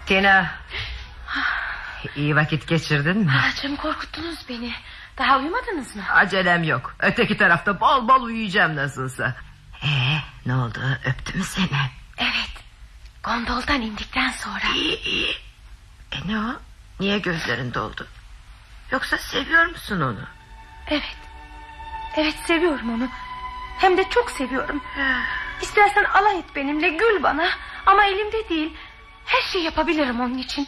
Tina, iyi vakit geçirdin mi? Halacığım, korkuttunuz beni. Daha uyumadınız mı? Acelem yok. Öteki tarafta bol bol uyuyacağım nasılsa. Ne oldu, öptü mü seni? Evet, gondoldan indikten sonra. İyi. Ne o? Niye gözlerin doldu? Yoksa seviyor musun onu? Evet, seviyorum onu. Hem de çok seviyorum. İstersen alay et benimle, gül bana. Ama elimde değil. Her şeyi yapabilirim onun için.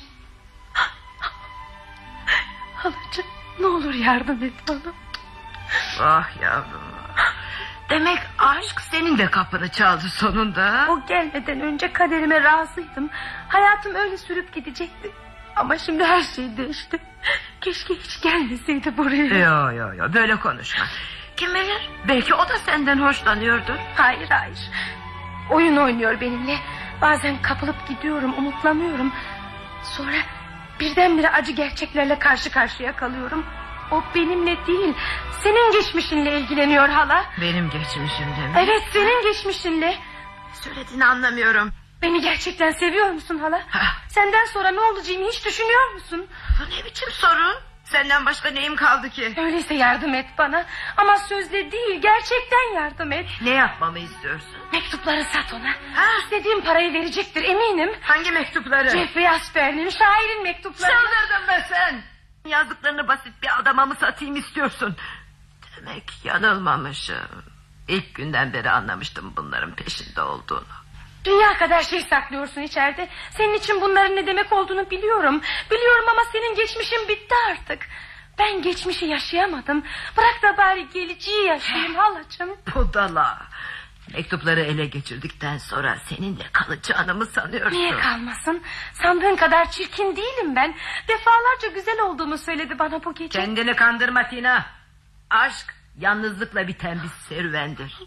Halacığım, ne olur yardım et bana. Ah yavrum. Demek aşk senin de kapını çaldı sonunda. O gelmeden önce kaderime razıydım. Hayatım öyle sürüp gidecekti. Ama şimdi her şey değişti. Keşke hiç gelmeseydi buraya. Yo, böyle konuşma. Kim bilir, belki o da senden hoşlanıyordur. Hayır. Oyun oynuyor benimle. Bazen kapılıp gidiyorum, umutlanıyorum. Sonra birdenbire acı gerçeklerle karşı karşıya kalıyorum. O benimle değil, senin geçmişinle ilgileniyor hala. Benim geçmişimle mi? Evet, senin geçmişinle. Söylediğini anlamıyorum. Beni gerçekten seviyor musun hala? Senden sonra ne olacağını hiç düşünüyor musun? Bu ne biçim sorun? Senden başka neyim kaldı ki? Öyleyse yardım et bana. Ama sözle değil, gerçekten yardım et. Ne yapmamı istiyorsun? Mektupları sat ona. İstediğim parayı verecektir, eminim. Hangi mektupları? Jeffrey Asper'in, şairin mektupları. Çıldırdın be sen. Yazdıklarını basit bir adama mı satayım istiyorsun? Demek yanılmamışım. İlk günden beri anlamıştım bunların peşinde olduğunu. Dünya kadar şey saklıyorsun içeride. Senin için bunların ne demek olduğunu biliyorum. Biliyorum ama senin geçmişin bitti artık. Ben geçmişi yaşayamadım. Bırak da bari geleceği yaşayayım halacığım. Budala. Mektupları ele geçirdikten sonra seninle kalacağını mı sanıyorsun? Niye kalmasın? Sandığın kadar çirkin değilim ben. Defalarca güzel olduğumu söyledi bana bu gece. Kendini kandırma Tina. Aşk yalnızlıkla biten bir serüvendir.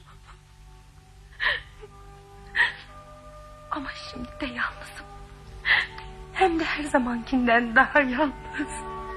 Ama şimdi de yalnızım. Hem de her zamankinden daha yalnız.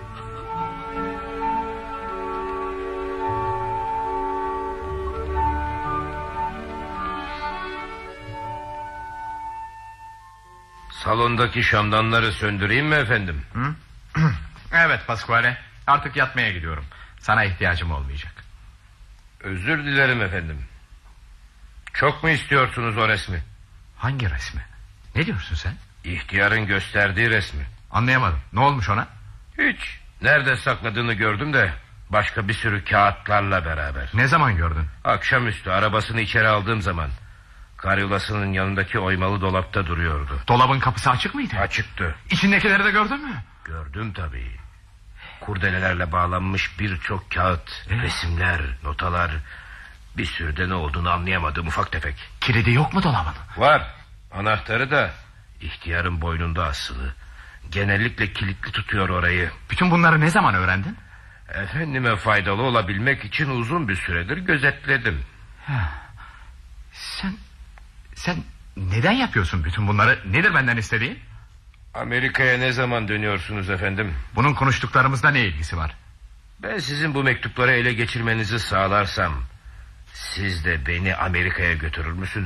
Salondaki şamdanları söndüreyim mi efendim? Evet Pasquale, artık yatmaya gidiyorum. Sana ihtiyacım olmayacak. Özür dilerim efendim. Çok mu istiyorsunuz o resmi? Hangi resmi? Ne diyorsun sen? İhtiyarın gösterdiği resmi. Anlayamadım, ne olmuş ona? Hiç. Nerede sakladığını gördüm de başka bir sürü kağıtlarla beraber. Ne zaman gördün? Akşamüstü arabasını içeri aldığım zaman. Karyolasının yanındaki oymalı dolapta duruyordu. Dolabın kapısı açık mıydı? Açıktı. İçindekileri de gördün mü? Gördüm tabii. Kurdelelerle bağlanmış birçok kağıt, resimler, notalar. Bir sürü de ne olduğunu anlayamadığım ufak tefek. Kilidi yok mu dolabın? Var. Anahtarı da ihtiyarın boynunda asılı. Genellikle kilitli tutuyor orayı. Bütün bunları ne zaman öğrendin? Efendime faydalı olabilmek için uzun bir süredir gözetledim. Sen neden yapıyorsun bütün bunları? Nedir benden istediğin? Amerika'ya ne zaman dönüyorsunuz efendim? Bunun konuştuklarımızda ne ilgisi var? Ben sizin bu mektupları ele geçirmenizi sağlarsam siz de beni Amerika'ya götürür müsünüz?